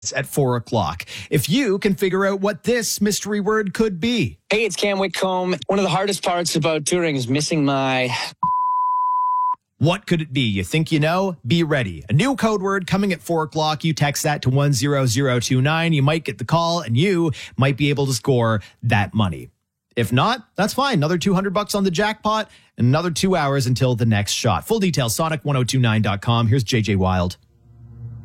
at 4 o'clock. If you can figure out what this mystery word could be. Hey, it's Cam Whitcomb. One of the hardest parts about touring is missing my... What could it be? You think you know? Be ready. A new code word coming at 4 o'clock. You text that to 10029. You might get the call and you might be able to score that money. If not, that's fine. Another $200 on the jackpot and another 2 hours until the next shot. Full details, sonic1029.com. Here's JJ Wild.